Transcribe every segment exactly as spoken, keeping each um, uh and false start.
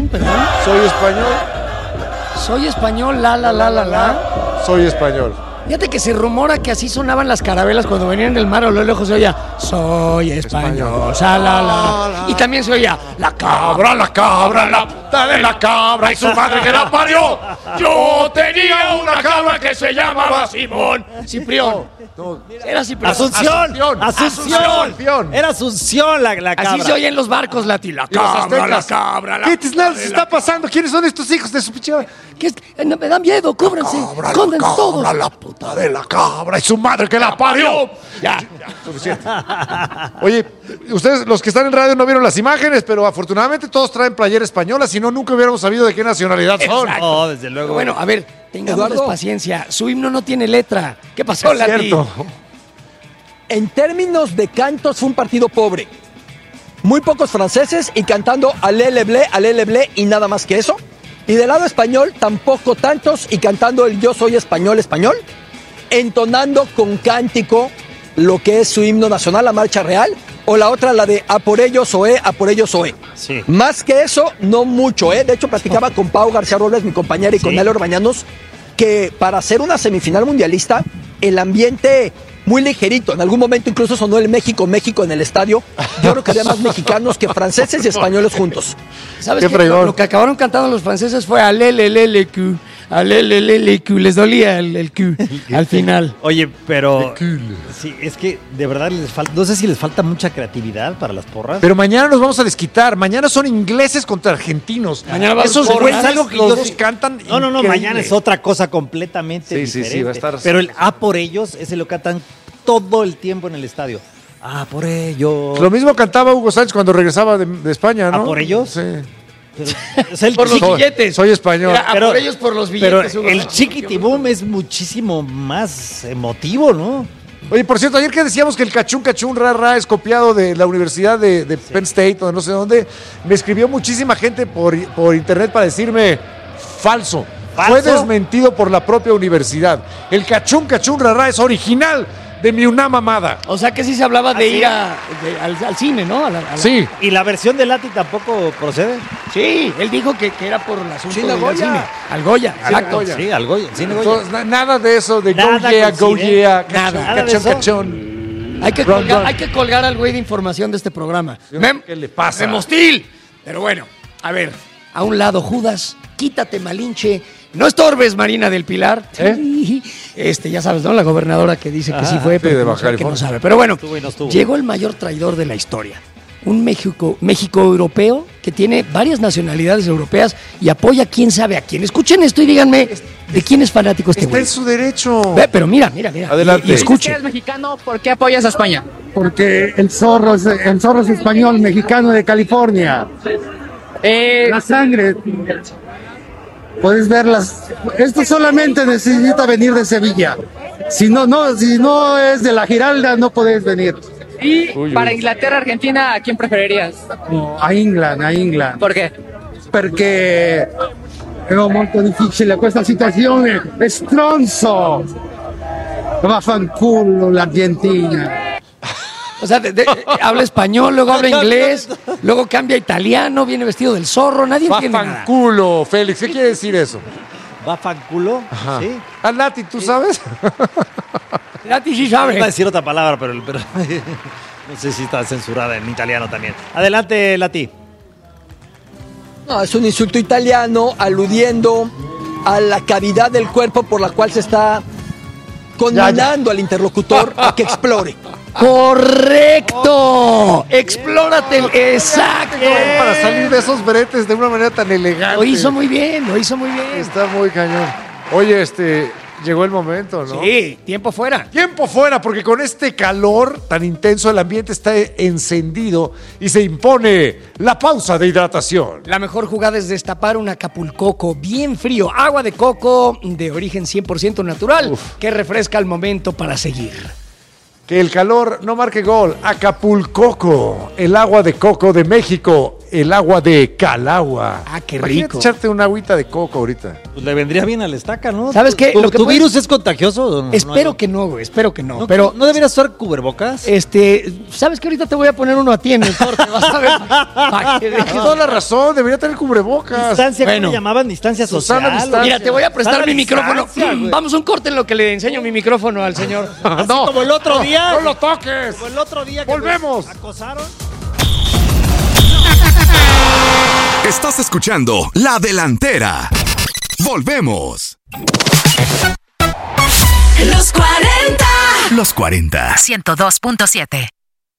perdón, perdón. Soy español. Soy español, la, la, la, la, la. Soy español. Fíjate que se rumora que así sonaban las carabelas cuando venían del mar, a lo lejos se oía, soy español, shalala. Y también se oía, la cabra, la cabra, la puta de la cabra y su madre que la parió. Yo tenía una cabra que se llamaba Simón. Ciprión. No. Era Ciprión. Asunción. Asunción. Asunción. Asunción. Era Asunción la, la cabra. Así se oye en los barcos, Lati. La cabra, la cabra, la ¿Qué te está pasando? ¿Quiénes son estos hijos de su pichada? ¿Qué es? No, me da miedo, cúbranse. Escóndense todos. La puta de la cabra y su madre que la parió. Ya, ya, suficiente. Oye, ustedes, los que están en radio, no vieron las imágenes, pero afortunadamente todos traen playera española, si no, nunca hubiéramos sabido de qué nacionalidad son. Exacto. Oh, desde luego. Bueno, a ver, tengamos paciencia. Su himno no tiene letra. ¿Qué pasó, Es Lati? cierto. En términos de cantos, fue un partido pobre. Muy pocos franceses y cantando alele ble, alele ble y nada más que eso. Y del lado español, tampoco tantos y cantando el yo soy español, español. Entonando con cántico lo que es su himno nacional, la marcha real. O la otra, la de a por ellos oe, a por ellos oe. Sí. Más que eso, no mucho, ¿eh? De hecho, platicaba con Pau García Robles, mi compañera, y con Sí. Nelly Orbañanos, que para hacer una semifinal mundialista, el ambiente muy ligerito. En algún momento incluso sonó el México, México en el estadio. Yo creo que había más mexicanos que franceses y españoles juntos. ¿Sabes Qué qué? fregón. Lo, lo que acabaron cantando los franceses fue alelelelecu, alelelelecu. Les dolía el, el Q al final. Oye, pero sí, es que de verdad les falta, no sé si les falta mucha creatividad para las porras. Pero mañana nos vamos a desquitar. Mañana son ingleses contra argentinos. Mañana va a haber Esos porras. güeyes, Es algo que los yo dos sí- cantan. No, no, no, increíble. mañana es otra cosa completamente Sí, sí, diferente. sí, va a estar- Pero el A por ellos, ese lo cantan todo el tiempo en el estadio. Ah, por ellos. Lo mismo cantaba Hugo Sánchez cuando regresaba de, de España, ¿no? ¿Ah, por ellos? Sí. Pero, es el Por los chiqui- billetes. Soy español. Era a Pero- por ellos por los Pero billetes. Hugo. el chiquitibum es muchísimo más emotivo, ¿no? Oye, por cierto, ayer que decíamos que el cachún cachún ra ra es copiado de la Universidad de, de Penn State o de no sé dónde, me escribió muchísima gente por, por internet para decirme falso. ¿Falso? Fue desmentido por la propia universidad. El cachún cachún ra ra es original de mi una mamada. O sea que sí se hablaba de ¿Ah, ir sí? a, de- al, al cine, ¿no? A la- a la- Sí. ¿Y la versión de Lati tampoco procede? Sí, él dijo que, que era por el asunto Sí, de la ir al Goya. cine. Al Goya, Sí, exacto. al Goya. Sí, al Goya. Sí, Goya. Entonces, na- nada de eso de Nada go yeah, go coincide. yeah, Nada. cachón, Nada de cachón, eso. cachón. Hay que, Run, colgar, run. hay que colgar al güey de información de este programa. Yo no sé qué le pasa. Memostil. Pero bueno, a ver, a un lado Judas, quítate Malinche, no estorbes Marina del Pilar. ¿Eh? Este, ya sabes, ¿no? La gobernadora que dice que Ajá, sí fue, sí, pero de que no Baja sabe, que no California. sabe. Pero bueno, Estuvo y no estuvo. llegó el mayor traidor de la historia. Un México, México europeo que tiene varias nacionalidades europeas y apoya quién sabe a quién. Escuchen esto y díganme de quién es fanático este Está güey. en su derecho. Ve, pero mira, mira, mira. Adelante. Y, y escuche. eres mexicano, ¿por qué apoyas a España? Porque el zorro es, el zorro es español, mexicano de California. Eh, La sangre. Puedes verlas. Esto solamente necesita venir de Sevilla. Si no, no, si no es de la Giralda, no puedes venir. y Uy, para uy. Inglaterra, Argentina, ¿a quién preferirías? A England, a England. ¿Por qué? Perché è molto difficile questa situazione. È stronzo. Vaffanculo l'Argentina. O sea, de- de- habla español, luego habla inglés, luego cambia a italiano, viene vestido del zorro, nadie entiende nada. Fanculo, Félix. ¿Qué quiere decir eso? ¿Va fanculo? Ajá. Sí. Ah, Lati, ¿tú sabes? Lati sí Iba a sabe. decir otra palabra, pero, pero no sé si está censurada en italiano también. Adelante, Lati. No, es un insulto italiano aludiendo a la cavidad del cuerpo por la cual se está condenando al interlocutor a que explore. ¡Correcto! ¡Explórate! el- ¡Exacto! Para salir de esos bretes de una manera tan elegante. Lo hizo muy bien, lo hizo muy bien. Está muy cañón. Oye, este, llegó el momento, ¿no? Sí, tiempo fuera. Tiempo fuera, porque con este calor tan intenso el ambiente está encendido y se impone la pausa de hidratación. La mejor jugada es destapar un Acapulcoco bien frío, agua de coco de origen cien por ciento natural, Uf. que refresca el momento para seguir. Que el calor no marque gol. Acapulcoco, el agua de coco de México. el agua de Calagua. Ah, qué Imagínate rico. echarte una agüita de coco ahorita. Pues le vendría bien a la estaca, ¿no? ¿Sabes qué? ¿Tu, Lo que tu puedes- virus es contagioso? ¿O no? Espero No, que no, güey, espero que no. no, pero, ¿No deberías usar cubrebocas? este, ¿sabes qué? Ahorita te voy a poner uno a ti en el corte, vas a ver. Pa' que veas. Tienes toda la razón, debería tener cubrebocas. Distancia, ¿cómo Bueno. le llamaban? Distancia social. Susana distancia. Mira, te voy a prestar Sana mi micrófono. distancia, güey. Vamos a un corte en lo que le enseño mi micrófono al señor. Así como el otro no, día. No lo toques. Como el otro día que Volvemos. nos acosaron. Estás escuchando La Delantera. Volvemos. Los cuarenta. Los cuarenta. ciento dos punto siete.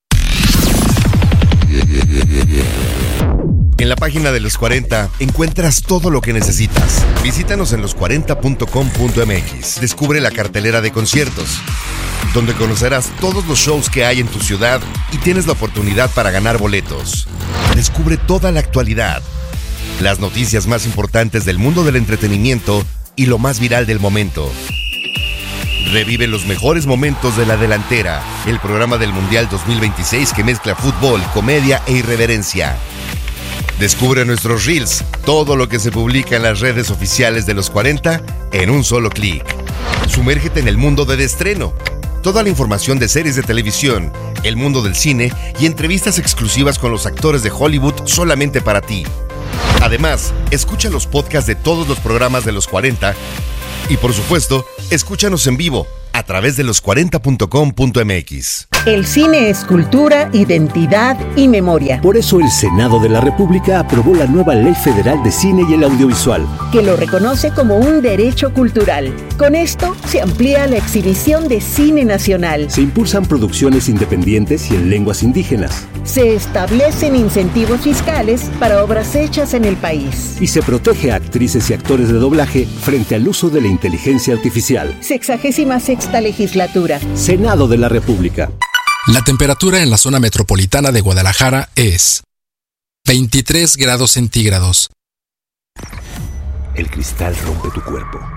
En la página de Los cuarenta encuentras todo lo que necesitas. Visítanos en los cuarenta punto com punto m x. Descubre la cartelera de conciertos, donde conocerás todos los shows que hay en tu ciudad y tienes la oportunidad para ganar boletos. Descubre toda la actualidad, las noticias más importantes del mundo del entretenimiento y lo más viral del momento. Revive los mejores momentos de La Delantera, el programa del Mundial dos mil veintiséis que mezcla fútbol, comedia e irreverencia. Descubre nuestros reels, todo lo que se publica en las redes oficiales de Los cuarenta en un solo clic. Sumérgete en el mundo del estreno. Toda la información de series de televisión, el mundo del cine y entrevistas exclusivas con los actores de Hollywood solamente para ti. Además, escucha los podcasts de todos los programas de Los cuarenta y, por supuesto, escúchanos en vivo a través de los cuarenta punto com punto m x. El cine es cultura, identidad y memoria, Por eso el Senado de la República aprobó la nueva Ley Federal de Cine y el Audiovisual. que lo reconoce como un derecho cultural. Con esto se amplía la exhibición de cine nacional. Se impulsan producciones independientes y en lenguas indígenas. Se establecen incentivos fiscales para obras hechas en el país. Y se protege a actrices y actores de doblaje frente al uso de la inteligencia artificial. Sexagésima sexta legislatura. Senado de la República. La temperatura en la zona metropolitana de Guadalajara es veintitrés grados centígrados. El cristal rompe tu cuerpo,